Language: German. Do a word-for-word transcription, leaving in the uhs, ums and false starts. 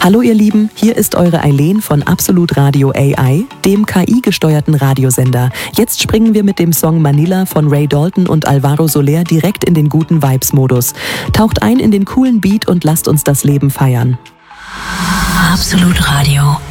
Hallo ihr Lieben, hier ist eure Eileen von Absolut Radio A I, dem K I-gesteuerten Radiosender. Jetzt springen wir mit dem Song Manila von Ray Dalton und Alvaro Soler direkt in den guten Vibes-Modus. Taucht ein in den coolen Beat und lasst uns das Leben feiern. Absolut Radio.